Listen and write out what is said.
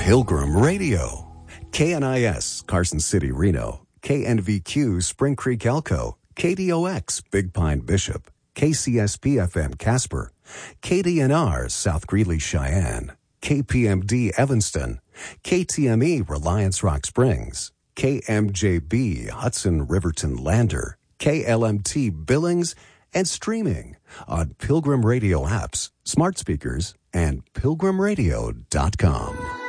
Pilgrim Radio. KNIS, Carson City, Reno. KNVQ, Spring Creek, Elko. KDOX, Big Pine, Bishop. KCSP-FM, Casper. KDNR, South Greeley, Cheyenne. KPMD, Evanston. KTME, Reliance Rock Springs. KMJB, Hudson Riverton Lander. KLMT, Billings, and streaming on Pilgrim Radio apps, smart speakers, and pilgrimradio.com.